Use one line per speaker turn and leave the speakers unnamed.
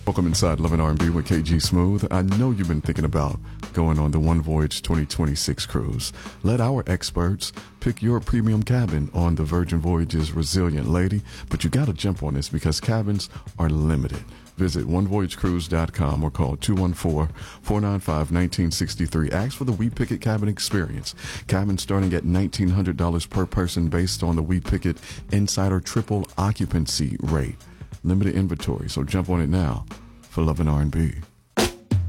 Welcome inside Love and R&B with KG Smooth. I know you've been thinking about going on the One Voyage 2026 cruise. Let our experts pick your premium cabin on the Virgin Voyage's Resilient Lady, but you got to jump on this because cabins are limited. Visit onevoyagecruise.com or call 214-495-1963. Ask for the We Picket Cabin Experience. Cabins starting at $1,900 per person based on the We Picket Insider Triple Occupancy Rate. Limited inventory, so jump on it now for Love and R&B.